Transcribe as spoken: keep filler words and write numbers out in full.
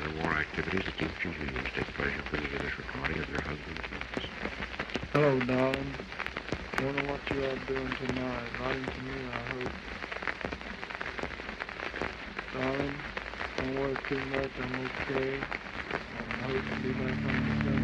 other war activities, the Teamsters Union take pleasure bringing you this recording of their husbands' notes. Hello, darling. Wonder what you are doing tonight. Writing to me, I hope. Darling, don't worry too much. I'm okay. I hope to be back on the